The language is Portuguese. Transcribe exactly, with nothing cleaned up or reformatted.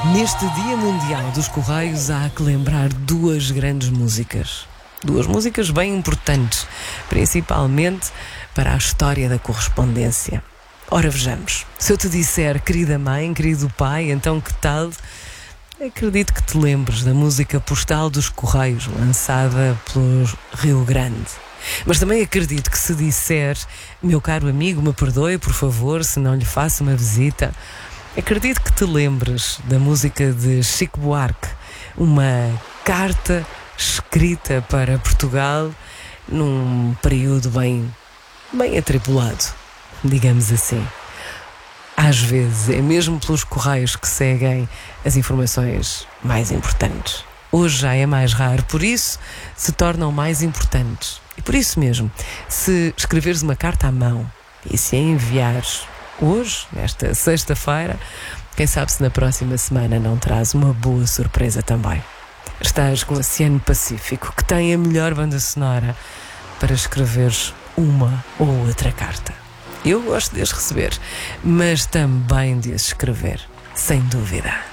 Neste Dia Mundial dos Correios há que lembrar duas grandes músicas. Duas músicas bem importantes, principalmente para a história da correspondência. Ora, vejamos. Se eu te disser querida mãe, querido pai, então que tal? Acredito que te lembres da música postal dos Correios, lançada pelo Rio Grande. Mas também acredito que se disser meu caro amigo, me perdoe, por favor, se não lhe faço uma visita. Acredito que te lembres da música de Chico Buarque, uma carta escrita para Portugal num período bem, bem atribulado, digamos assim. Às vezes é mesmo pelos correios que seguem as informações mais importantes. Hoje já é mais raro, por isso se tornam mais importantes. E por isso mesmo, se escreveres uma carta à mão e se a enviares hoje, nesta sexta-feira, quem sabe se na próxima semana não traz uma boa surpresa também. Estás com o Oceano Pacífico, que tem a melhor banda sonora para escreveres uma ou outra carta. Eu gosto de as receber, mas também de as escrever, sem dúvida.